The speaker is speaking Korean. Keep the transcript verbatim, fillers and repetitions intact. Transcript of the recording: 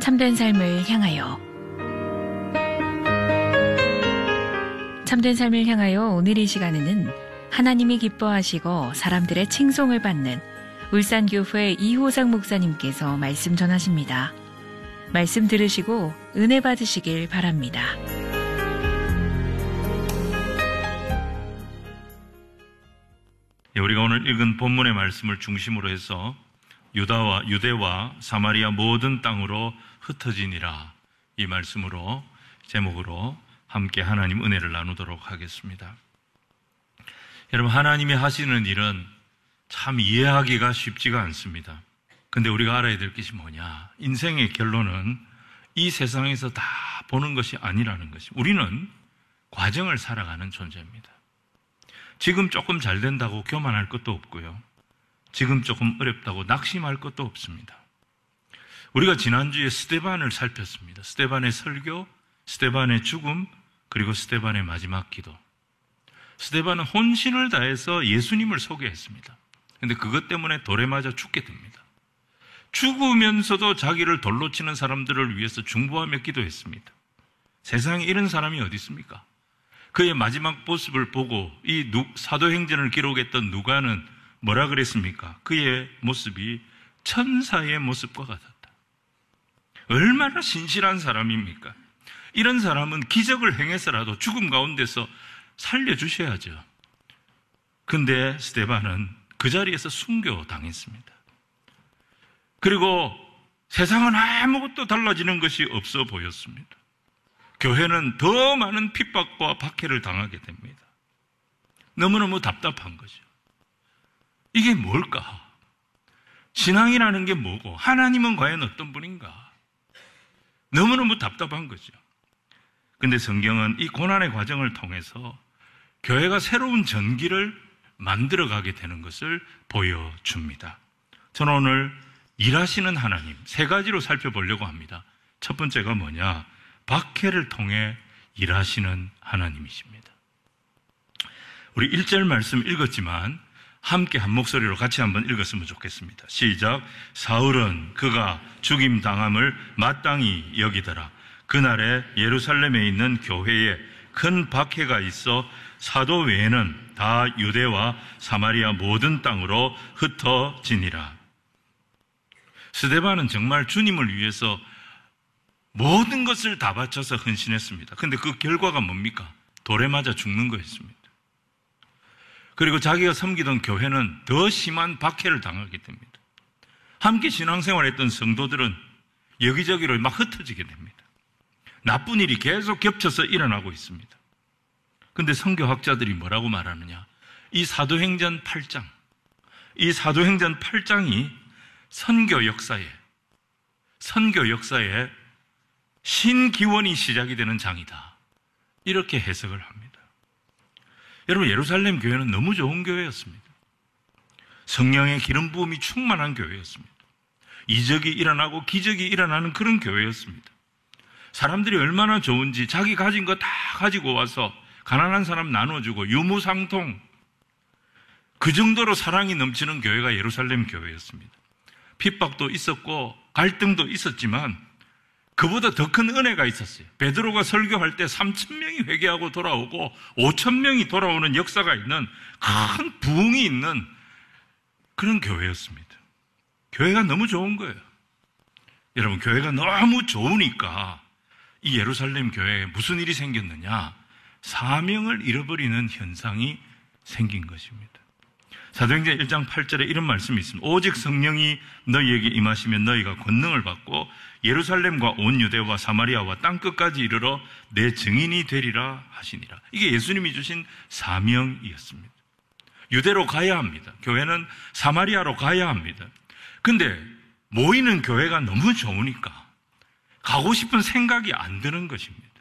참된 삶을 향하여. 참된 삶을 향하여 오늘 이 시간에는 하나님이 기뻐하시고 사람들의 칭송을 받는 울산교회 이호상 목사님께서 말씀 전하십니다. 말씀 들으시고 은혜 받으시길 바랍니다. 우리가 오늘 읽은 본문의 말씀을 중심으로 해서 유다와 유대와 사마리아 모든 땅으로 흩어지니라, 이 말씀으로 제목으로 함께 하나님 은혜를 나누도록 하겠습니다. 여러분, 하나님이 하시는 일은 참 이해하기가 쉽지가 않습니다. 근데 우리가 알아야 될 것이 뭐냐? 인생의 결론은 이 세상에서 다 보는 것이 아니라는 것입니다. 우리는 과정을 살아가는 존재입니다. 지금 조금 잘 된다고 교만할 것도 없고요, 지금 조금 어렵다고 낙심할 것도 없습니다. 우리가 지난주에 스데반을 살폈습니다. 스데반의 설교, 스데반의 죽음, 그리고 스데반의 마지막 기도. 스데반은 혼신을 다해서 예수님을 소개했습니다. 그런데 그것 때문에 돌에 맞아 죽게 됩니다. 죽으면서도 자기를 돌로 치는 사람들을 위해서 중보하며 기도했습니다. 세상에 이런 사람이 어디 있습니까? 그의 마지막 모습을 보고 이 사도행전을 기록했던 누가는 뭐라 그랬습니까? 그의 모습이 천사의 모습과 같았다. 얼마나 신실한 사람입니까? 이런 사람은 기적을 행해서라도 죽음 가운데서 살려주셔야죠. 근데 스데반은 그 자리에서 순교당했습니다. 그리고 세상은 아무것도 달라지는 것이 없어 보였습니다. 교회는 더 많은 핍박과 박해를 당하게 됩니다. 너무너무 답답한 거죠. 이게 뭘까? 신앙이라는 게 뭐고 하나님은 과연 어떤 분인가? 너무너무 답답한 거죠. 근데 성경은 이 고난의 과정을 통해서 교회가 새로운 전기를 만들어가게 되는 것을 보여줍니다. 저는 오늘 일하시는 하나님 세 가지로 살펴보려고 합니다. 첫 번째가 뭐냐? 박해를 통해 일하시는 하나님이십니다. 우리 일 절 말씀 읽었지만 함께 한 목소리로 같이 한번 읽었으면 좋겠습니다. 시작. 사울은 그가 죽임당함을 마땅히 여기더라. 그날에 예루살렘에 있는 교회에 큰 박해가 있어 사도 외에는 다 유대와 사마리아 모든 땅으로 흩어지니라. 스데반은 정말 주님을 위해서 모든 것을 다 바쳐서 헌신했습니다. 근데 그 결과가 뭡니까? 돌에 맞아 죽는 거였습니다. 그리고 자기가 섬기던 교회는 더 심한 박해를 당하게 됩니다. 함께 신앙생활했던 성도들은 여기저기로 막 흩어지게 됩니다. 나쁜 일이 계속 겹쳐서 일어나고 있습니다. 근데 선교학자들이 뭐라고 말하느냐? 이 사도행전 팔 장, 이 사도행전 팔 장이 선교 역사에, 선교 역사에 신기원이 시작이 되는 장이다, 이렇게 해석을 합니다. 여러분, 예루살렘 교회는 너무 좋은 교회였습니다. 성령의 기름 부음이 충만한 교회였습니다. 이적이 일어나고 기적이 일어나는 그런 교회였습니다. 사람들이 얼마나 좋은지 자기 가진 거 다 가지고 와서 가난한 사람 나눠주고 유무상통, 그 정도로 사랑이 넘치는 교회가 예루살렘 교회였습니다. 핍박도 있었고 갈등도 있었지만 그보다 더 큰 은혜가 있었어요. 베드로가 설교할 때 삼천 명이 회개하고 돌아오고 오천 명이 돌아오는 역사가 있는 큰 부흥이 있는 그런 교회였습니다. 교회가 너무 좋은 거예요. 여러분, 교회가 너무 좋으니까 이 예루살렘 교회에 무슨 일이 생겼느냐? 사명을 잃어버리는 현상이 생긴 것입니다. 사도행전 일 장 팔 절에 이런 말씀이 있습니다. 오직 성령이 너희에게 임하시면 너희가 권능을 받고 예루살렘과 온 유대와 사마리아와 땅끝까지 이르러 내 증인이 되리라 하시니라. 이게 예수님이 주신 사명이었습니다. 유대로 가야 합니다. 교회는 사마리아로 가야 합니다. 근데 모이는 교회가 너무 좋으니까 가고 싶은 생각이 안 드는 것입니다.